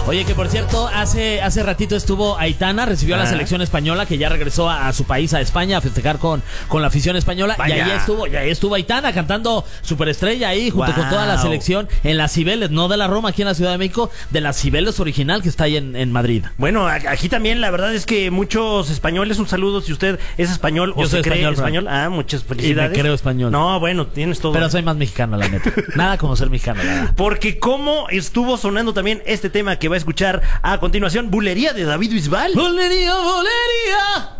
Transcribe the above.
Oye, que por cierto, hace ratito estuvo Aitana, recibió a la selección española, que ya regresó a su país, a España, a festejar con la afición española. Vaya. Y ahí estuvo Aitana cantando Superestrella ahí, junto con toda la selección, en las Cibeles, no de la Roma, aquí en la Ciudad de México, de las Cibeles original, que está ahí en Madrid. Bueno, aquí también la verdad es que muchos españoles, un saludo si usted es español o Yo soy se cree español. Muchas Y felicidades. me creo español. No, bueno, tienes todo. Pero soy más mexicano, la neta. Nada como ser mexicano, la verdad. Porque cómo estuvo sonando también este tema que va a escuchar a continuación, Bulería de David Bisbal. ¡Bolería, bolería!